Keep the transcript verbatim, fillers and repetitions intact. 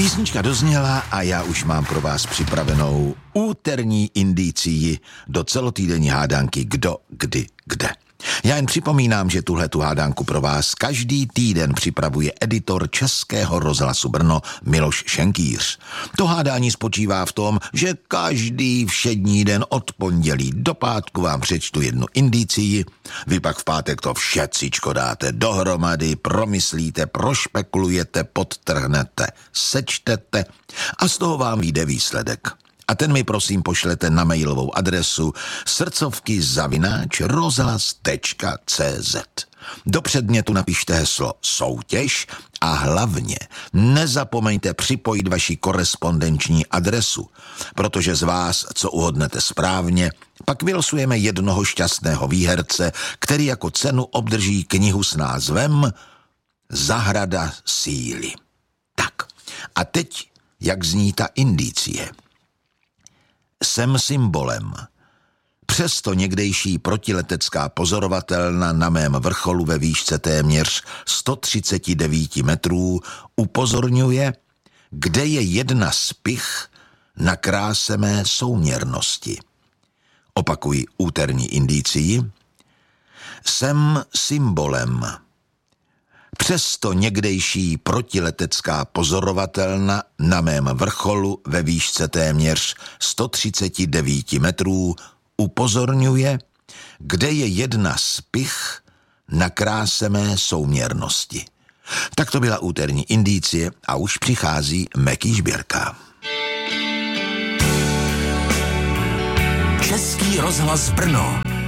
Písnička dozněla a já už mám pro vás připravenou úterní indicii do celotýdenní hádanky Kdo, kdy, kde. Já jen připomínám, že tuhle tu hádanku pro vás každý týden připravuje editor Českého rozhlasu Brno Miloš Šenkýř. To hádání spočívá v tom, že každý všední den od pondělí do pátku vám přečtu jednu indicii, vy pak v pátek to všecičko dáte dohromady, promyslíte, prošpekulujete, podtrhnete, sečtete a z toho vám vyjde výsledek. A ten mi prosím pošlete na mailovou adresu srdcovky zavináč rozhlas tečka cé zet. Do předmětu napište heslo soutěž a hlavně nezapomeňte připojit vaši korespondenční adresu, protože z vás, co uhodnete správně, pak vylosujeme jednoho šťastného výherce, který jako cenu obdrží knihu s názvem Zahrada síly. Tak, a teď, jak zní ta indicie. Jsem symbolem. Přesto někdejší protiletecká pozorovatelna na mém vrcholu ve výšce téměř sto třicet devět metrů upozorňuje, kde je jedna z pich na kráse mé souměrnosti. Opakuji úterní indicii. Jsem symbolem. Přesto někdejší protiletecká pozorovatelna na mém vrcholu ve výšce téměř sto třicet devět metrů upozorňuje, kde je jedna z pich na kráse mé souměrnosti. Tak to byla úterní indicie a už přichází Meky Žbírka. Český rozhlas Brno.